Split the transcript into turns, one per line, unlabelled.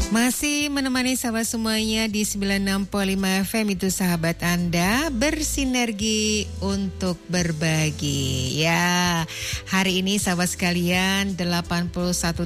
Masih menemani sahabat semuanya di 96.5 FM, itu sahabat Anda bersinergi untuk berbagi. Ya, hari ini sahabat sekalian 81